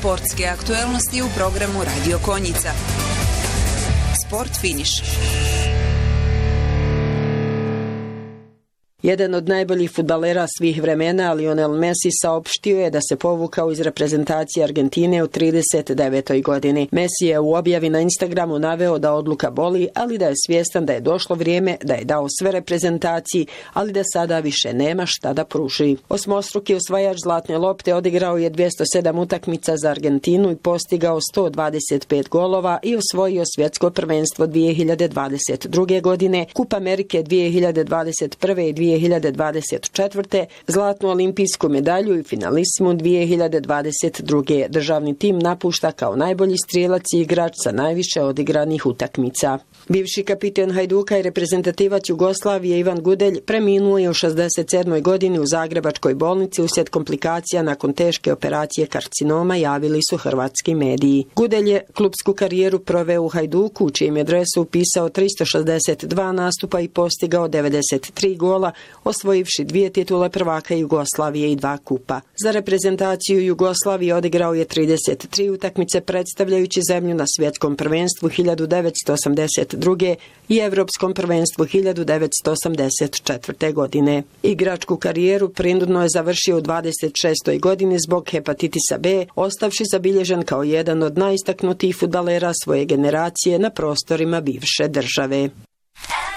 Sportske aktuelnosti u programu Radio Konjica. Sport finiš. Jedan od najboljih fudbalera svih vremena, Lionel Messi, saopštio je da se povukao iz reprezentacije Argentine u 39. godini. Messi je u objavi na Instagramu naveo da odluka boli, ali da je svjestan da je došlo vrijeme, da je dao sve reprezentaciji, ali da sada više nema šta da pruži. Osmostruki osvajač zlatne lopte odigrao je 207 utakmica za Argentinu i postigao 125 golova i osvojio svjetsko prvenstvo 2022. godine, Kup Amerike 2021. i 2024. zlatnu olimpijsku medalju i finalismu 2022. Državni tim napušta kao najbolji strijelac i igrač sa najviše odigranih utakmica. Bivši kapiten Hajduka i reprezentativac Jugoslavije Ivan Gudelj preminuo je u 67. godini u Zagrebačkoj bolnici uslijed komplikacija nakon teške operacije karcinoma, javili su hrvatski mediji. Gudelj je klupsku karijeru proveo u Hajduku, u čijem je dresu upisao 362 nastupa i postigao 93 gola, osvojivši 2 titule prvaka Jugoslavije i 2 kupa. Za reprezentaciju Jugoslavije odigrao je 33 utakmice, predstavljajući zemlju na svjetskom prvenstvu 1982. i Europskom prvenstvu 1984. godine. Igračku karijeru prinudno je završio u 26. godini zbog hepatitisa B, ostavši zabilježen kao jedan od najistaknutijih fudbalera svoje generacije na prostorima bivše države.